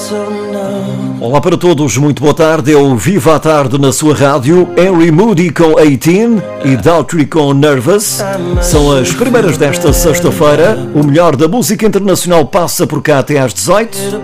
Olá para todos, muito boa tarde. É o Viva à Tarde na sua rádio. Henry Moody com 18 e Daughtry com Nervous. São as primeiras desta sexta-feira. O melhor da música internacional passa por cá até às 18.